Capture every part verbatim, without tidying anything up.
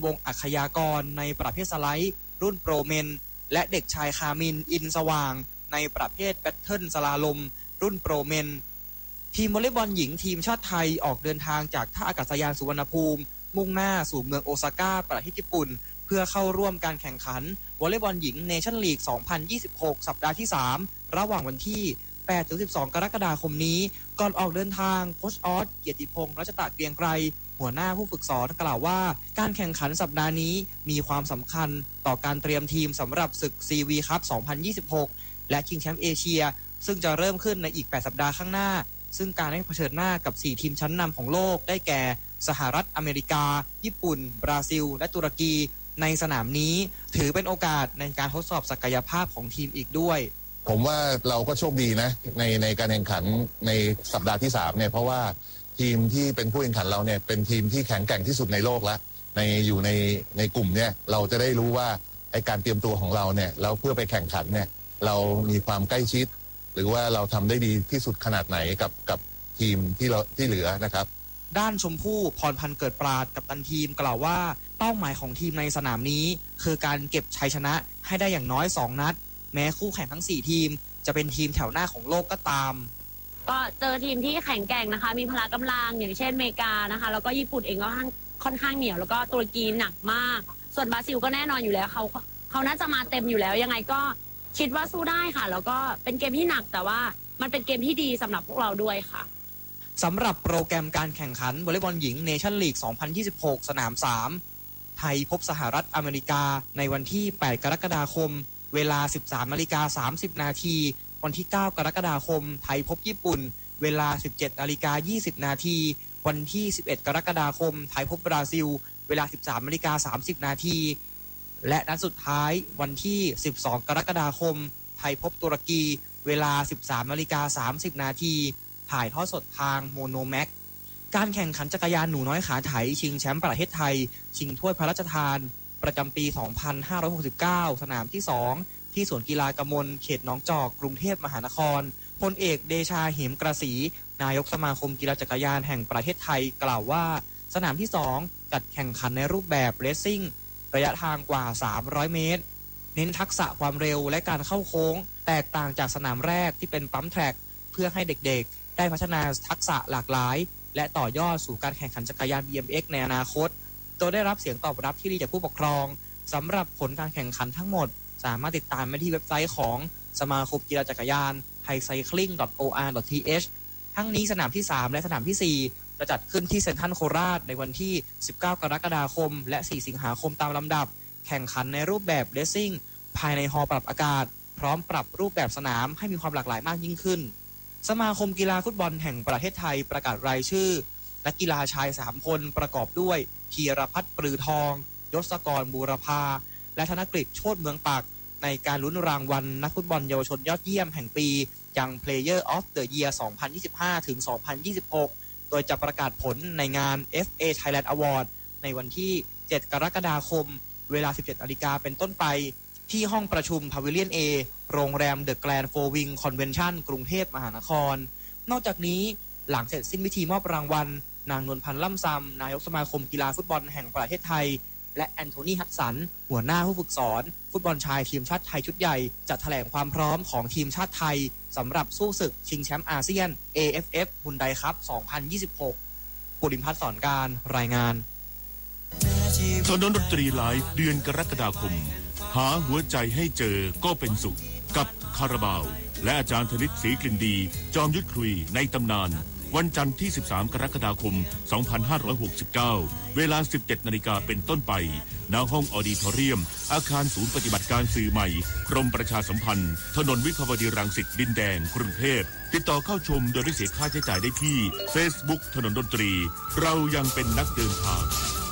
วงศ์อัคยากรในประเภทสไลด์รุ่นโปรเมนและเด็กชายคามินอินสว่างในประเภทแบทเทิลสลาลมรุ่นโปรเมนทีมวอลเลย์บอลหญิงทีมชาติไทยออกเดินทางจากท่าอากาศยานสุวรรณภูมิมุ่งหน้าสู่เมืองโอซาก้าประเทศญี่ปุ่นเพื่อเข้าร่วมการแข่งขันวอลเลย์บอลหญิงเนชั่นลีก สองพันยี่สิบหก สัปดาห์ที่ สาม ระหว่างวันที่ แปดถึงสิบสอง กรกฎาคมนี้ก่อนออกเดินทางโค้ชออสเกียรติพงษ์รัชตะเกรียงไกรหัวหน้าผู้ฝึกสอนกล่าวว่าการแข่งขันสัปดาห์นี้มีความสำคัญต่อการเตรียมทีมสำหรับศึก ซี วี คัพ สองพันยี่สิบหก และชิงแชมป์เอเชียซึ่งจะเริ่มขึ้นในอีกแปดสัปดาห์ข้างหน้าซึ่งการได้เผชิญหน้ากับสี่ทีมชั้นนำของโลกได้แก่สหรัฐอเมริกาญี่ปุ่นบราซิลและตุรกีในสนามนี้ถือเป็นโอกาสในการทดสอบศักยภาพของทีมอีกด้วยผมว่าเราก็โชคดีนะในในการแข่งขันในสัปดาห์ที่สามเนี่ยเพราะว่าทีมที่เป็นผู้แข่งขันเราเนี่ยเป็นทีมที่แข็งแกร่งที่สุดในโลกแล้วในอยู่ในในกลุ่มเนี่ยเราจะได้รู้ว่าไอการเตรียมตัวของเราเนี่ยเราเพื่อไปแข่งขันเนี่ยเรามีความใกล้ชิดหรือว่าเราทำได้ดีที่สุดขนาดไหนกับกับทีมที่เราที่เหลือนะครับด้านชมพู่พรพันธ์เกิดปราดกัปตันทีมกล่าวว่าเป้าหมายของทีมในสนามนี้คือการเก็บชัยชนะให้ได้อย่างน้อยสองนัดแม้คู่แข่งทั้งสี่ทีมจะเป็นทีมแถวหน้าของโลกก็ตามก็เจอทีมที่แข็งแกร่งนะคะมีพละกำลังอย่างเช่นอเมริกานะคะแล้วก็ญี่ปุ่นเองก็ค่อนข้างเหนียวแล้วก็ตุรกีหนักมากส่วนบราซิลก็แน่นอนอยู่แล้วเขาเขาน่าจะมาเต็มอยู่แล้วยังไงก็คิดว่าสู้ได้ค่ะแล้วก็เป็นเกมที่หนักแต่ว่ามันเป็นเกมที่ดีสำหรับพวกเราด้วยค่ะสำหรับโปรแกรมการแข่งขันวอลเลย์บอลหญิงเนชั่นลีก สองพันยี่สิบหก สนาม สาม ไทยพบสหรัฐอเมริกาในวันที่ แปด กรกฎาคมเวลา สิบสามนาฬิกาสามสิบ นาทีวันที่ เก้า กรกฎาคมไทยพบญี่ปุ่นเวลา สิบเจ็ดนาฬิกายี่สิบ นาทีวันที่ สิบเอ็ด กรกฎาคมไทยพบบราซิลเวลา สิบสามนาฬิกาสามสิบ นาทีและนัดสุดท้ายวันที่ สิบสอง กรกฎาคมไทยพบตุรกีเวลา สิบสามนาฬิกาสามสิบ นาทีถ่ายทอดสดทางโมโนแม็กการแข่งขันจักรยานหนูน้อยขาไถชิงแชมป์ประเทศไทยชิงถ้วยพระราชทานประจำปี สองพันห้าร้อยหกสิบเก้า สนามที่สองที่สวนกีฬากมลเขตหนองจอกกรุงเทพมหานครพลเอกเดชาเหมกระสีนายกสมาคมกีฬาจักรยานแห่งประเทศไทยกล่าวว่าสนามที่สองจัดแข่งขันในรูปแบบเรซซิ่งระยะทางกว่าสามร้อยเมตรเน้นทักษะความเร็วและการเข้าโค้งแตกต่างจากสนามแรกที่เป็นปั๊มแทร็กเพื่อให้เด็กๆได้พัฒนาทักษะหลากหลายและต่อยอดสู่การแข่งขันจักรยาน บี เอ็ม เอ็กซ์ ในอนาคตโดยได้รับเสียงตอบรับที่ดีจากผู้ปกครองสำหรับผลการแข่งขันทั้งหมดสามารถติดตามได้ที่เว็บไซต์ของสมาคมกีฬาจักรยาน ไทยไซคลิง ดอท โอ อาร์ ดอท ที เอช ทั้งนี้สนามที่สามและสนามที่สี่จะจัดขึ้นที่เซ็นทรัลโคราชในวันที่สิบเก้ากรกฎาคมและสี่สิงหาคมตามลำดับแข่งขันในรูปแบบเรซซิ่งภายในฮอลล์ปรับอากาศพร้อมปรับรูปแบบสนามให้มีความหลากหลายมากยิ่งขึ้นสมาคมกีฬาฟุตบอลแห่งประเทศไทยประกาศรายชื่อนักกีฬาชายสามคนประกอบด้วยธีรพัฒน์ปรือทองยศกรบูรพาและธนกฤษโชติเมืองปักในการลุ้นรางวัลนักฟุตบอลเยาวชนยอดเยี่ยมแห่งปียัง Player of the Year สองพันยี่สิบห้า ถึง สองพันยี่สิบหก โดยจะประกาศผลในงาน เอฟ เอ Thailand Award ในวันที่ เจ็ด กรกฎาคมเวลา สิบเจ็ดนาฬิกาเป็นต้นไปที่ห้องประชุม Pavilion A โรงแรม The Grand Four Wing Convention กรุงเทพมหานครนอกจากนี้หลังเสร็จสิ้นพิธีมอบรางวัลนางนวลพันธ์ล่ำซำนายกสมาคมกีฬาฟุตบอลแห่งประเทศไทยและแอนโทนีฮัดสันหัวหน้าผู้ฝึกสอนฟุตบอลชายทีมชาติไทยชุดใหญ่จะแถลงความพร้อมของทีมชาติไทยสำหรับสู้ศึกชิงแชมป์อาเซียน เอ เอฟ เอฟ ฮุนไดคัพ สองพันยี่สิบหก ปุริมพัฒน์สอนการรายงานถนนดนตรีไลฟ์เดือนกรกฎาคมหาหัวใจให้เจอก็เป็นสุขกับคาราบาวและอาจารย์ธนิตศรีกลิ่นดีจอมยุทธคุยในตำนานวันจันทร์ที่สิบสามกรกฎาคมสองพันห้าร้อยหกสิบเก้าเวลา สิบเจ็ดนาฬิกาเป็นต้นไปณห้องออดิทอเรียมอาคารศูนย์ปฏิบัติการสื่อใหม่กรมประชาสัมพันธ์ถนนวิภาวดีรังสิตดินแดงกรุงเทพติดต่อเข้าชมโดยไม่เสียค่าใช้จ่ายได้ที่ Facebook ถนนดนตรีเรายังเป็นนักเดินทาง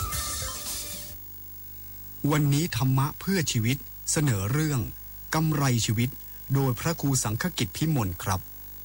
วันนี้ธรรมะเพื่อชีวิตเสนอเรื่องกำไรชีวิตโดยพระครูสังฆกิจพิมลครับ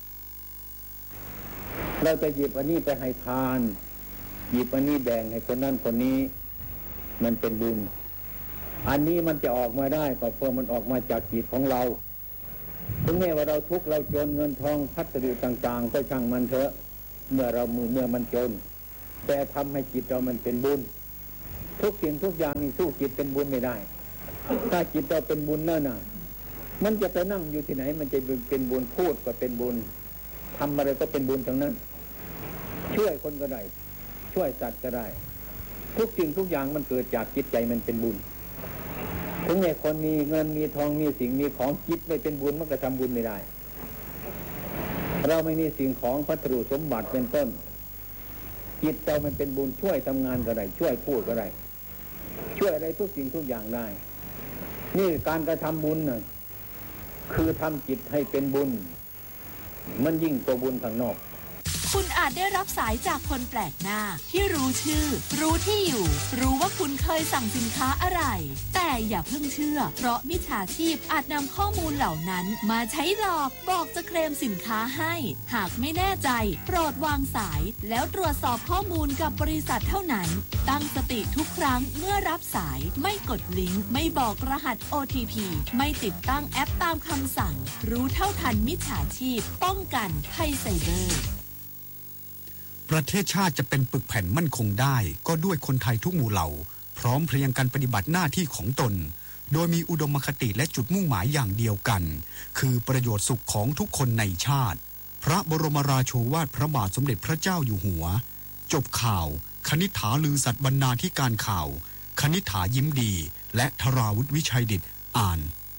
เราจะหยิบอันนี้ไปให้ทานหยิบอันนี้แบ่งให้คนนั้นคนนี้มันเป็นบุญอันนี้มันจะออกมาได้ก็เพราะมันออกมาจากจิตของเราถึงแม้ว่าเราทุกข์เราจนเงินทองพัสดุต่างๆก็ช่างมันเถอะเมื่อเรามือเมื่อมันจนแต่ทำให้จิตเรามันเป็นบุญทุกสิ่งทุกอย่างนี่สู้จิตเป็นบุญไม่ได้ถ้าจิตเราเป็นบุญแล้วนะมันจะไปนั่งอยู่ที่ไหนมันจะเป็นบุญพูดก็เป็นบุญทำอะไรก็เป็นบุญทั้งนั้นช่วยคนก็ได้ช่วยสัตว์ก็ได้ทุกสิ่งทุกอย่างมันเกิดจากจิตใจมันเป็นบุญถึงแม้คนมีเงินมีทองมีสิ่งมีของจิตไม่เป็นบุญมันก็ทำบุญไม่ได้เราไม่มีสิ่งของพัสดุสมบัติเป็นต้นจิตเรามันเป็นบุญช่วยทำงานก็ได้ช่วยพูดก็ได้ช่วยอะไรทุกสิ่งทุกอย่างได้นี่การกระทำบุญน่ะคือทำจิตให้เป็นบุญมันยิ่งกว่าบุญข้างนอกคุณอาจได้รับสายจากคนแปลกหน้าที่รู้ชื่อรู้ที่อยู่รู้ว่าคุณเคยสั่งสินค้าอะไรแต่อย่าเพิ่งเชื่อเพราะมิจฉาชีพอาจนำข้อมูลเหล่านั้นมาใช้หลอกบอกจะเคลมสินค้าให้หากไม่แน่ใจโปรดวางสายแล้วตรวจสอบข้อมูลกับบริษัทเท่านั้นตั้งสติทุกครั้งเมื่อรับสายไม่กดลิงก์ไม่บอกรหัส โอ ที พี ไม่ติดตั้งแอปตามคำสั่งรู้เท่าทันมิจฉาชีพป้องกันภัยไซเบอร์ประเทศชาติจะเป็นปึกแผ่นมั่นคงได้ก็ด้วยคนไทยทุกหมู่เหล่าพร้อมเพรียงกันปฏิบัติหน้าที่ของตนโดยมีอุดมคติและจุดมุ่งหมายอย่างเดียวกันคือประโยชน์สุขของทุกคนในชาติพระบรมราโชวาทพระบาทสมเด็จพระเจ้าอยู่หัวจบข่าวคณิษฐาลือสัตย์บรรณาธิการข่าวคณิษฐายิ้มดีและธราวุฒิวิชัยดิษฐ์อ่าน